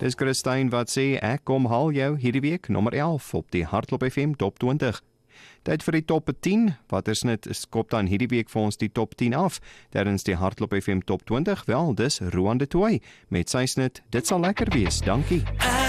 Dis Christine wat sê, ek kom haal jou hierdie week nommer 11 op die Hardloop FM Top 20. Tyd vir die top 10, Watersnit skop dan hierdie week vir ons die top 10 af. Terwyl die Hardloop FM Top 20, wel, dis Roan de Tooi met sy snit, dit sal lekker wees, dankie.